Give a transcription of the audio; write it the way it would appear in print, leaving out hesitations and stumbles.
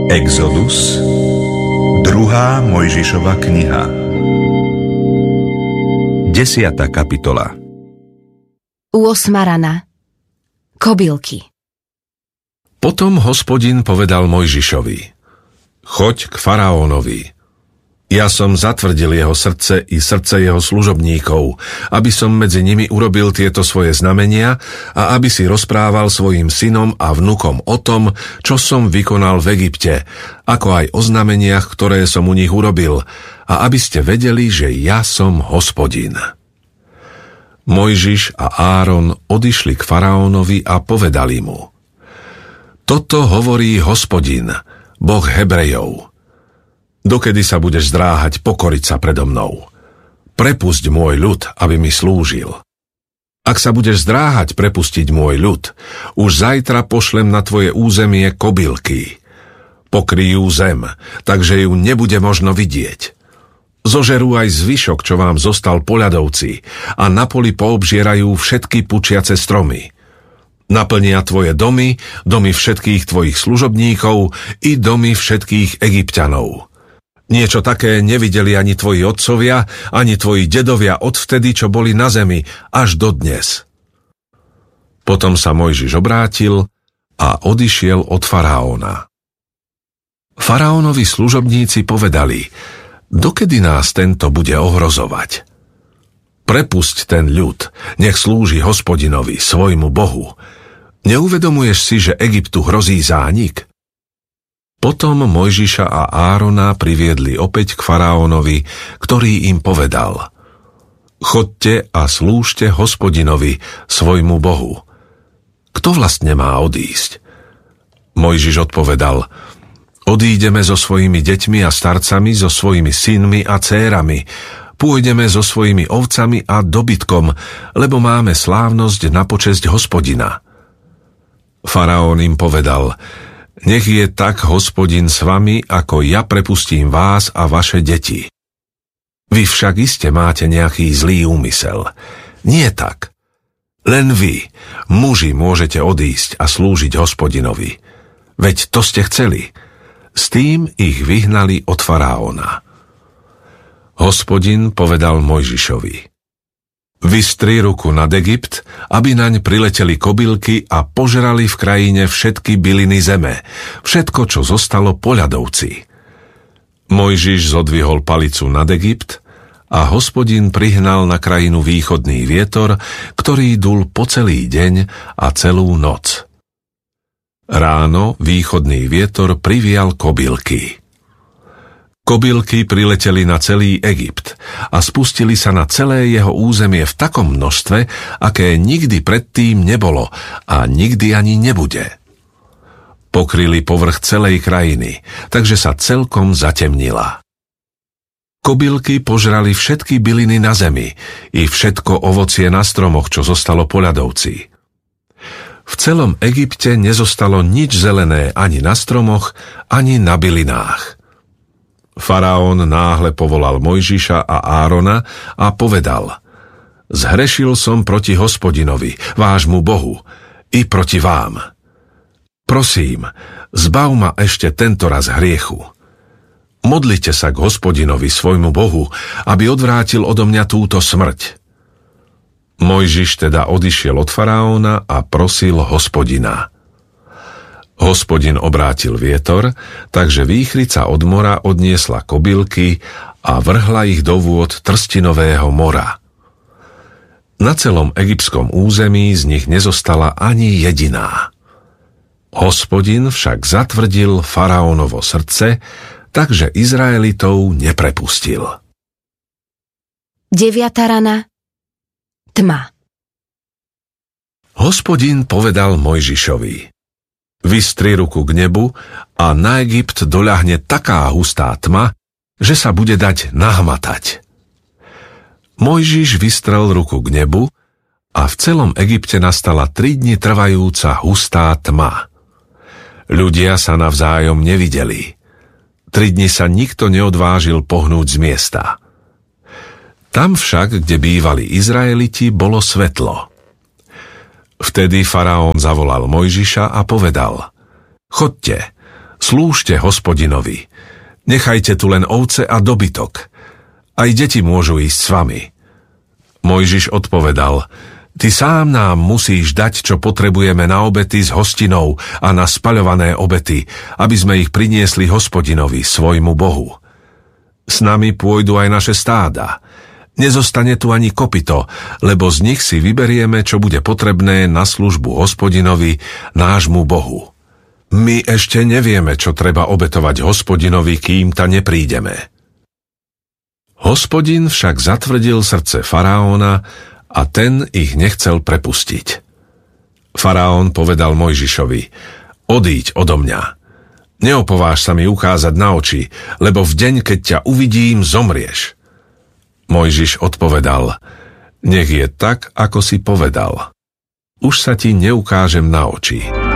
Exodus, 2. Mojžišova kniha, 10. kapitola. 8. rana. Kobylky. Potom Hospodin povedal Mojžišovi: Choď k faraónovi. Ja som zatvrdil jeho srdce i srdce jeho služobníkov, aby som medzi nimi urobil tieto svoje znamenia a aby si rozprával svojim synom a vnukom o tom, čo som vykonal v Egypte, ako aj o znameniach, ktoré som u nich urobil, a aby ste vedeli, že ja som Hospodin. Mojžiš a Áron odišli k faraónovi a povedali mu: Toto hovorí Hospodin, Boh Hebrejov. Dokedy sa budeš zdráhať pokoriť sa predo mnou? Prepusť môj ľud, aby mi slúžil. Ak sa budeš zdráhať prepustiť môj ľud, už zajtra pošlem na tvoje územie kobylky. Pokryjú zem, takže ju nebude možno vidieť. Zožerú aj zvyšok, čo vám zostal po ľadovci, a na poli poobžierajú všetky pučiace stromy. Naplnia tvoje domy, domy všetkých tvojich služobníkov i domy všetkých Egypťanov. Niečo také nevideli ani tvoji otcovia, ani tvoji dedovia odvtedy, čo boli na zemi, až dodnes. Potom sa Mojžiš obrátil a odišiel od faraóna. Faraónovi služobníci povedali: Dokedy nás tento bude ohrozovať? Prepusť ten ľud, nech slúži Hospodinovi, svojmu Bohu. Neuvedomuješ si, že Egyptu hrozí zánik? Potom Mojžiša a Árona priviedli opäť k faraónovi, ktorý im povedal: Chodte a slúžte Hospodinovi, svojmu Bohu. Kto vlastne má odísť? Mojžiš odpovedal: Odídeme so svojimi deťmi a starcami, so svojimi synmi a dcérami. Pôjdeme so svojimi ovcami a dobytkom, lebo máme slávnosť na počesť Hospodina. Faraón im povedal: Nech je tak Hospodin s vami, ako ja prepustím vás a vaše deti. Vy však iste máte nejaký zlý úmysel. Nie tak. Len vy, muži, môžete odísť a slúžiť Hospodinovi. Veď to ste chceli. S tým ich vyhnali od faraóna. Hospodin povedal Mojžišovi: Vystri ruku nad Egypt, aby naň prileteli kobylky a požrali v krajine všetky byliny zeme, všetko, čo zostalo po ľadovci. Mojžiš zodvihol palicu nad Egypt a Hospodin prihnal na krajinu východný vietor, ktorý dul po celý deň a celú noc. Ráno východný vietor privial kobylky. Kobylky prileteli na celý Egypt a spustili sa na celé jeho územie v takom množstve, aké nikdy predtým nebolo a nikdy ani nebude. Pokryli povrch celej krajiny, takže sa celkom zatemnila. Kobylky požrali všetky byliny na zemi i všetko ovocie na stromoch, čo zostalo po ľadovci. V celom Egypte nezostalo nič zelené ani na stromoch, ani na bylinách. Faraón náhle povolal Mojžiša a Árona a povedal: Zhrešil som proti Hospodinovi, vášmu Bohu, i proti vám. Prosím, zbav ma ešte tento raz hriechu. Modlite sa k Hospodinovi, svojmu Bohu, aby odvrátil odo mňa túto smrť. Mojžiš teda odišiel od faraóna a prosil Hospodina. Hospodin obrátil vietor, takže výchrica od mora odniesla kobylky a vrhla ich do vôd Trstinového mora. Na celom egyptskom území z nich nezostala ani jediná. Hospodin však zatvrdil faraónovo srdce, takže Izraelitov neprepustil. 9. rana. Tma. Hospodin povedal Mojžišovi: Vystri ruku k nebu a na Egypt doľahne taká hustá tma, že sa bude dať nahmatať. Mojžiš vystrel ruku k nebu a v celom Egypte nastala 3 dni trvajúca hustá tma. Ľudia sa navzájom nevideli. 3 dni sa nikto neodvážil pohnúť z miesta. Tam však, kde bývali Izraeliti, bolo svetlo. Vtedy faraón zavolal Mojžiša a povedal: Chodte, Slúžte Hospodinovi. Nechajte tu len ovce a dobytok. Aj deti môžu ísť s vami. Mojžiš odpovedal: Ty sám nám musíš dať, čo potrebujeme na obety s hostinou a na spaľované obety, aby sme ich priniesli Hospodinovi, svojmu Bohu. S nami pôjdu aj naše stáda. Nezostane tu ani kopyto, lebo z nich si vyberieme, čo bude potrebné na službu Hospodinovi, nášmu Bohu. My ešte nevieme, čo treba obetovať Hospodinovi, kým ta neprídeme. Hospodin však zatvrdil srdce faraóna a ten ich nechcel prepustiť. Faraón povedal Mojžišovi: Odíď odo mňa. Neopováž sa mi ukázať na oči, lebo v deň, keď ťa uvidím, zomrieš. Mojžiš odpovedal: Nech je tak, ako si povedal. Už sa ti neukážem na oči.